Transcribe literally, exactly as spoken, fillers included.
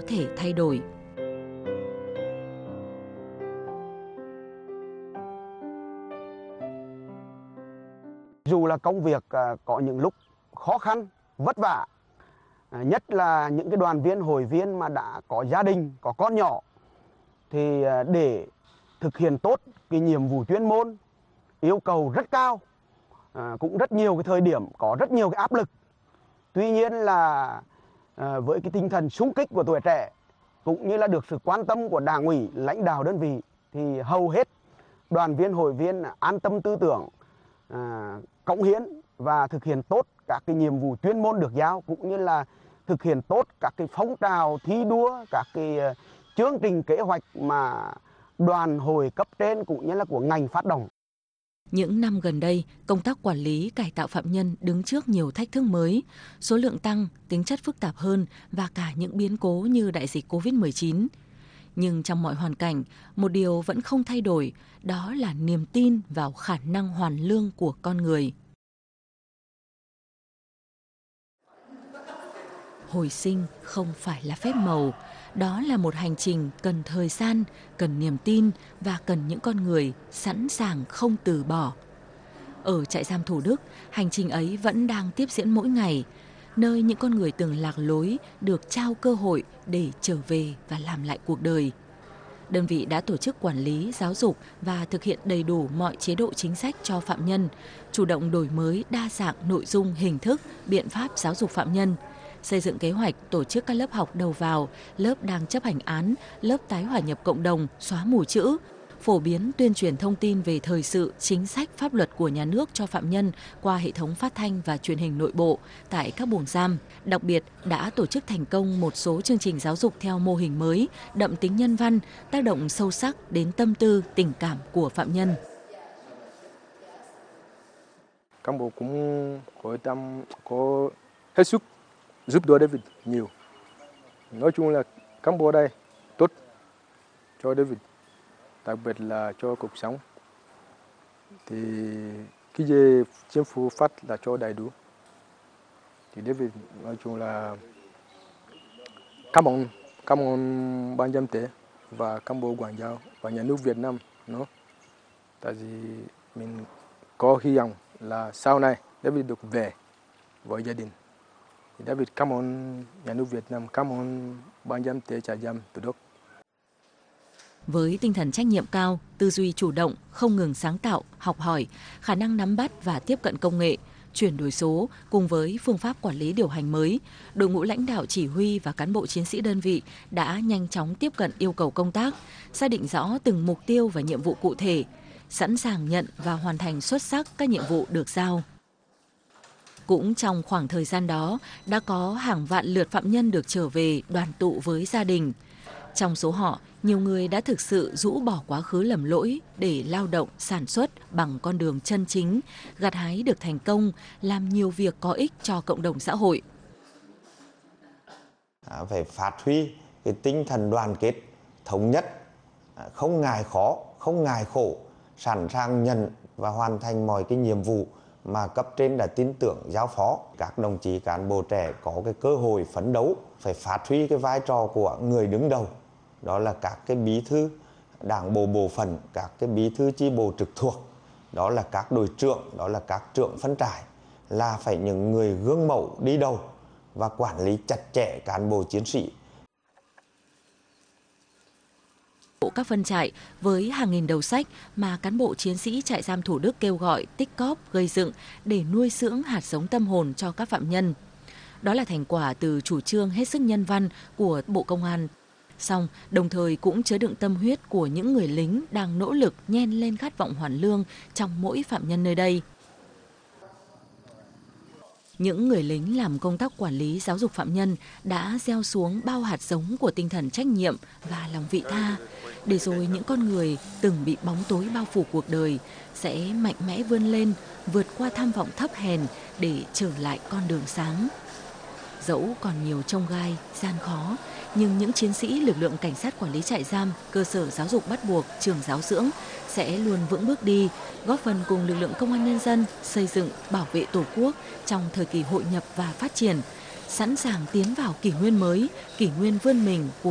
thể thay đổi. Dù là công việc có những lúc khó khăn, vất vả, nhất là những cái đoàn viên hội viên mà đã có gia đình, có con nhỏ, thì để thực hiện tốt cái nhiệm vụ chuyên môn yêu cầu rất cao, cũng rất nhiều cái thời điểm có rất nhiều cái áp lực. Tuy nhiên là với cái tinh thần xung kích của tuổi trẻ cũng như là được sự quan tâm của Đảng ủy, lãnh đạo đơn vị thì hầu hết đoàn viên hội viên an tâm tư tưởng, cống hiến và thực hiện tốt các cái nhiệm vụ chuyên môn được giao, cũng như là thực hiện tốt các cái phong trào thi đua, các cái chương trình kế hoạch mà đoàn hội cấp trên cũng như là của ngành phát động. Những năm gần đây, công tác quản lý cải tạo phạm nhân đứng trước nhiều thách thức mới, số lượng tăng, tính chất phức tạp hơn và cả những biến cố như đại dịch covid mười chín. Nhưng trong mọi hoàn cảnh, một điều vẫn không thay đổi, đó là niềm tin vào khả năng hoàn lương của con người. Hồi sinh không phải là phép màu, đó là một hành trình cần thời gian, cần niềm tin và cần những con người sẵn sàng không từ bỏ. Ở trại giam Thủ Đức, hành trình ấy vẫn đang tiếp diễn mỗi ngày, nơi những con người từng lạc lối được trao cơ hội để trở về và làm lại cuộc đời. Đơn vị đã tổ chức quản lý, giáo dục và thực hiện đầy đủ mọi chế độ chính sách cho phạm nhân, chủ động đổi mới đa dạng nội dung, hình thức, biện pháp giáo dục phạm nhân, xây dựng kế hoạch tổ chức các lớp học đầu vào, lớp đang chấp hành án, lớp tái hòa nhập cộng đồng, xóa mù chữ, phổ biến tuyên truyền thông tin về thời sự, chính sách, pháp luật của nhà nước cho phạm nhân qua hệ thống phát thanh và truyền hình nội bộ tại các buồng giam. Đặc biệt, đã tổ chức thành công một số chương trình giáo dục theo mô hình mới, đậm tính nhân văn, tác động sâu sắc đến tâm tư, tình cảm của phạm nhân. Cán bộ cũng có tâm, có hết sức giúp đỡ David nhiều. Nói chung là cán bộ đây tốt cho David, đặc biệt là cho cuộc sống. Thì cái gì chính phủ phát là cho đầy đủ. Thì David nói chung là cảm ơn, cảm ơn ban giám tế và cán bộ ngoại giao và nhà nước Việt Nam. Nó, tại vì mình có hy vọng là sau này David được về với gia đình. Thì David cảm ơn nhà nước Việt Nam, cảm ơn ban giám tế trại giam Thủ Đức. Với tinh thần trách nhiệm cao, tư duy chủ động, không ngừng sáng tạo, học hỏi, khả năng nắm bắt và tiếp cận công nghệ, chuyển đổi số cùng với phương pháp quản lý điều hành mới, đội ngũ lãnh đạo chỉ huy và cán bộ chiến sĩ đơn vị đã nhanh chóng tiếp cận yêu cầu công tác, xác định rõ từng mục tiêu và nhiệm vụ cụ thể, sẵn sàng nhận và hoàn thành xuất sắc các nhiệm vụ được giao. Cũng trong khoảng thời gian đó, đã có hàng vạn lượt phạm nhân được trở về đoàn tụ với gia đình. Trong số họ, nhiều người đã thực sự rũ bỏ quá khứ lầm lỗi để lao động, sản xuất bằng con đường chân chính, gặt hái được thành công, làm nhiều việc có ích cho cộng đồng xã hội. À, phải phát huy cái tinh thần đoàn kết, thống nhất, không ngại khó, không ngại khổ, sẵn sàng nhận và hoàn thành mọi cái nhiệm vụ mà cấp trên đã tin tưởng giao phó. Các đồng chí cán bộ trẻ có cái cơ hội phấn đấu, phải phát huy cái vai trò của người đứng đầu. Đó là các cái bí thư đảng bộ bộ phận, các cái bí thư chi bộ trực thuộc, đó là các đội trưởng, đó là các trưởng phân trại, là phải những người gương mẫu đi đầu và quản lý chặt chẽ cán bộ chiến sĩ. Các phân trại với hàng nghìn đầu sách mà cán bộ chiến sĩ trại giam Thủ Đức kêu gọi tích cóp gây dựng để nuôi dưỡng hạt giống tâm hồn cho các phạm nhân. Đó là thành quả từ chủ trương hết sức nhân văn của Bộ Công an. Song đồng thời cũng chứa đựng tâm huyết của những người lính đang nỗ lực nhen lên khát vọng hoàn lương trong mỗi phạm nhân nơi đây. Những người lính làm công tác quản lý giáo dục phạm nhân đã gieo xuống bao hạt giống của tinh thần trách nhiệm và lòng vị tha, để rồi những con người từng bị bóng tối bao phủ cuộc đời sẽ mạnh mẽ vươn lên, vượt qua tham vọng thấp hèn để trở lại con đường sáng. Dẫu còn nhiều chông gai, gian khó, nhưng những chiến sĩ lực lượng cảnh sát quản lý trại giam, cơ sở giáo dục bắt buộc, trường giáo dưỡng sẽ luôn vững bước đi, góp phần cùng lực lượng công an nhân dân xây dựng, bảo vệ Tổ quốc trong thời kỳ hội nhập và phát triển, sẵn sàng tiến vào kỷ nguyên mới, kỷ nguyên vươn mình của